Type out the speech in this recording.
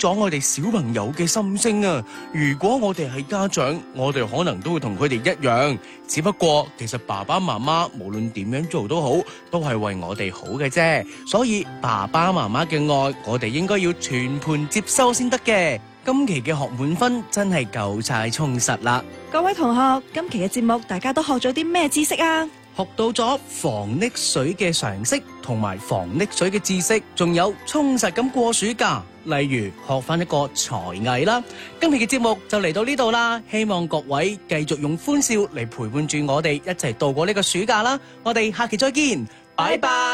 咗我哋小朋友嘅心聲啊！如果我哋係家長，我哋可能都會同佢哋一樣，只不過其實爸爸媽媽無論點樣做都好，都係為我哋好嘅啫。所以爸爸媽媽嘅愛，我哋應該要全盤接收先得嘅。今期嘅學滿分真係夠晒充實啦！ 各位同學，今期嘅節目大家都學咗啲咩知識啊？ 學到咗防溺水嘅常識同埋防溺水嘅知識，仲有充實咁過暑假，例如學翻一個才藝啦。今期嘅節目就嚟到呢度啦，希望各位繼續用歡笑嚟陪伴住我哋一齊度過呢個暑假啦。我哋下期再見，拜拜。